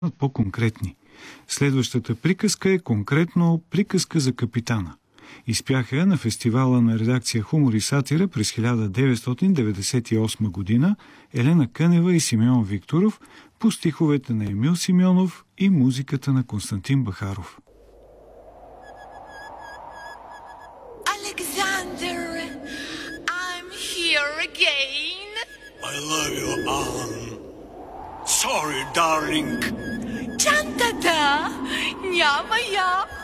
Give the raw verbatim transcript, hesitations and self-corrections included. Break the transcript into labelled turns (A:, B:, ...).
A: по-конкретни. Следващата приказка е конкретно приказка за капитана. Изпяха я на фестивала на редакция Хумор и сатира през хиляда деветстотин деветдесет и осма година Елена Кънева и Симеон Викторов по стиховете на Емил Симеонов и музиката на Константин Бахаров.
B: Alexander, I'm here again.
C: I love you, Anne. Sorry, darling.
B: Чантата няма я.